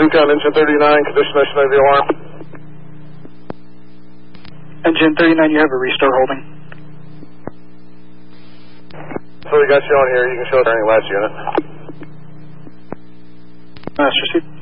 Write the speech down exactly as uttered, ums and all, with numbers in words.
Recon, engine thirty-nine, condition estimated V O R. Engine thirty-nine, you have a restore holding. So we got you on here, you can show us any last unit. Master seat.